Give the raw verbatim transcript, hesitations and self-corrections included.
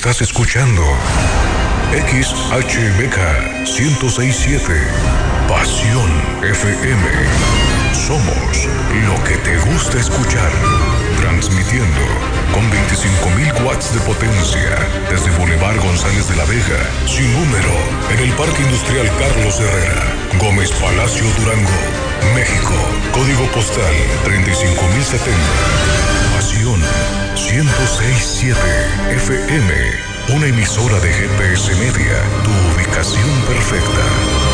Estás escuchando X H B K ciento seis punto siete, Pasión F M. Somos lo que te gusta escuchar. Transmitiendo con veinticinco mil watts de potencia desde Boulevard González de la Vega, sin número, en el Parque Industrial Carlos Herrera, Gómez Palacio, Durango, México. Código postal treinta y cinco mil setenta. Pasión ciento seis punto siete F M. Una emisora de G P S Media. Tu ubicación perfecta.